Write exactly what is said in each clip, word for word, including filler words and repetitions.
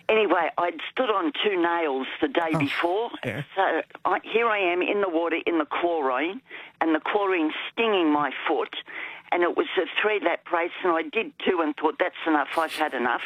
Anyway, I'd stood on two nails the day Oh, before, yeah. so I, here I am in the water in the chlorine, and the chlorine stinging my foot, and it was a three-lap race, and I did two and thought, that's enough, I've had enough.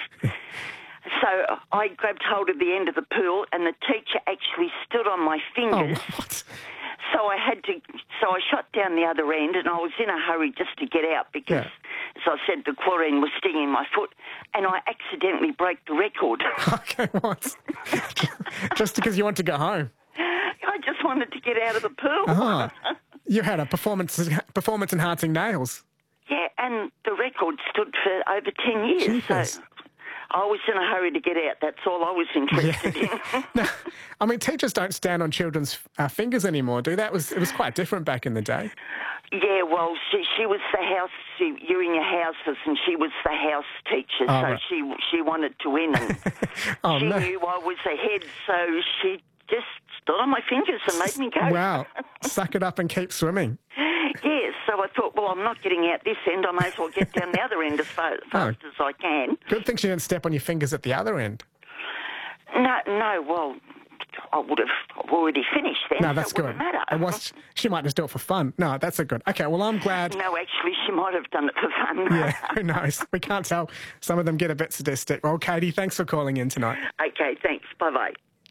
So I grabbed hold of the end of the pool, and the teacher actually stood on my fingers. Oh, what? So I had to, so I shot down the other end, and I was in a hurry just to get out because, Yeah. as I said, the chlorine was stinging my foot, and I accidentally broke the record. Okay, what? Just because you want to go home? I just wanted to get out of the pool. Oh, you had a performance performance enhancing nails. Yeah, and the record stood for over ten years. Jeepers. So I was in a hurry to get out. That's all I was interested in. No, I mean, teachers don't stand on children's uh, fingers anymore, do they? It was, it was quite different back in the day. Yeah, well, she she was the house. She, you're in your houses, and she was the house teacher, Oh, so right. she she wanted to win, and Oh, she no. knew I was ahead, so she just stood on my fingers and made me go. Wow. Suck it up and keep swimming. Yes, so I thought, well, I'm not getting out this end. I may as well get down the other end as far, fast as I can. Good thing she didn't step on your fingers at the other end. No, no, well, I would have already finished then. No, so that's it good. wouldn't matter. It was, she might just do it for fun. No, that's a good. Okay, well, I'm glad. No, actually, she might have done it for fun. Yeah, who knows? We can't tell. Some of them get a bit sadistic. Well, Katie, thanks for calling in tonight. Okay, thanks. Bye-bye.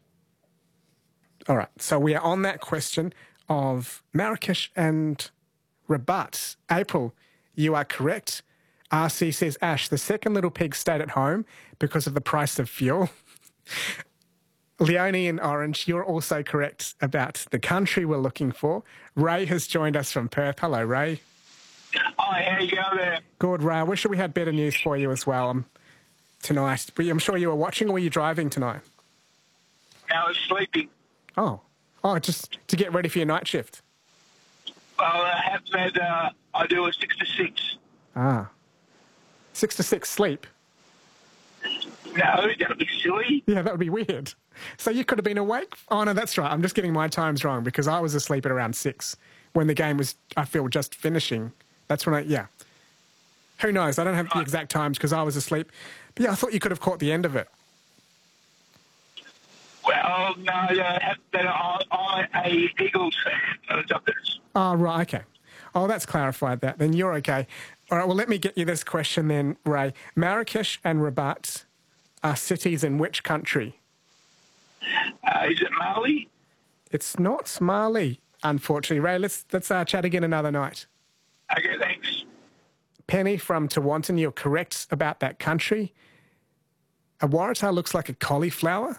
All right, so we are on that question of Marrakesh and Rabat. April, you are correct. R C says, Ash, the second little pig stayed at home because of the price of fuel. Leonie in Orange, you're also correct about the country we're looking for. Ray has joined us from Perth. Hello, Ray. Hi, how you going there? Good, Ray. I wish we had better news for you as well um, tonight. But I'm sure you were watching, or were you driving tonight? I was sleeping. Oh, oh, just to get ready for your night shift. Well, I have said uh, I do a six to six. Ah, six to six sleep. No, that'd be silly. Yeah, that would be weird. So you could have been awake? Oh, no, that's right. I'm just getting my times wrong because I was asleep at around six when the game was, I feel, just finishing. That's when I, yeah. Who knows? I don't have the exact times because I was asleep. But yeah, I thought you could have caught the end of it. Well, no, uh, have been I'm a Eagles fan, not a Dockers. Oh, right, okay. Oh, that's clarified that. Then you're okay. All right, well, let me get you this question then, Ray. Marrakesh and Rabat are cities in which country? Uh, is it Mali? It's not Mali, unfortunately. Ray, let's, let's uh, chat again another night. Okay, thanks. Penny from Tewantin, you're correct about that country. A Waratah looks like a cauliflower,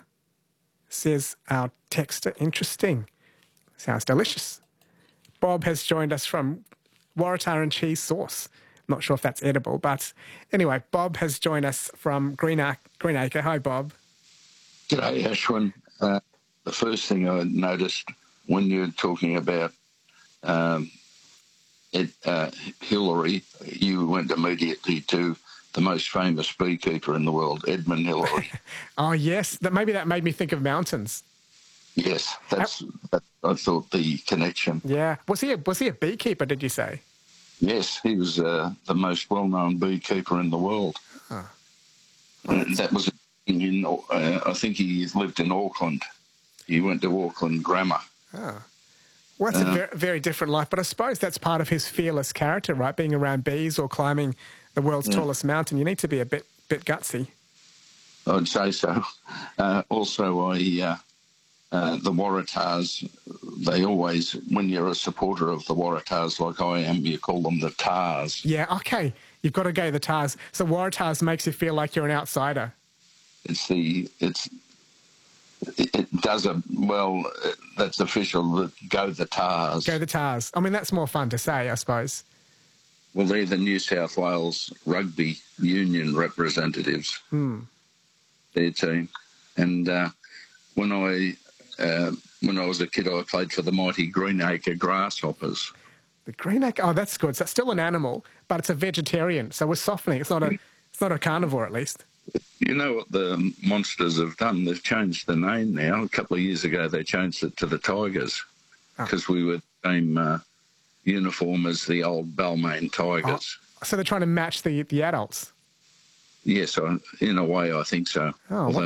says our texter. Interesting. Sounds delicious. Bob has joined us from Waratah and cheese sauce. Not sure if that's edible, but anyway, Bob has joined us from Greenacre. Greenacre. Hi, Bob. G'day, Ashwin. Uh, the first thing I noticed when you were talking about um, it, uh, Hillary, you went immediately to the most famous beekeeper in the world, Edmund Hillary. Oh, yes. That, maybe that made me think of mountains. Yes, that's. That, I thought the connection. Yeah. Was he a, was he a beekeeper, did you say? Yes, he was uh, the most well-known beekeeper in the world. Oh. And that was in. Uh, I think he lived in Auckland. He went to Auckland Grammar. Oh. Well, that's Uh, a very, very different life, but I suppose that's part of his fearless character, right? Being around bees or climbing the world's Yeah. tallest mountain. You need to be a bit bit gutsy. I'd say so. Uh, also, I uh, uh, the Waratahs, they always, when you're a supporter of the Waratahs like I am, you call them the Tars. Yeah, okay. You've got to go the Tars. So Waratahs makes you feel like you're an outsider. It's the, it's, it, it does a, well, uh, that's official, the, go the Tars. Go the Tars. I mean, that's more fun to say, I suppose. Well, they're the New South Wales Rugby Union representatives, Hmm. their team. And uh, when I uh, when I was a kid, I played for the mighty Greenacre Grasshoppers. The Greenacre. Oh, that's good. So it's still an animal, but it's a vegetarian. So we're softening. It's not a. It's not a carnivore, at least. You know what the Monsters have done? They've changed the name now. A couple of years ago, they changed it to the Tigers because Oh. we were the same uh, uniform as the old Balmain Tigers. So they're trying to match the the adults. Yes, I, in a way, I think so. Oh, Although